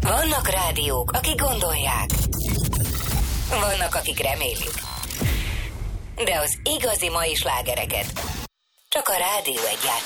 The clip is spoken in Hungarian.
Vannak rádiók, akik gondolják. Vannak, akik remélik. De az igazi mai slágereket csak a Rádió 1 játszik.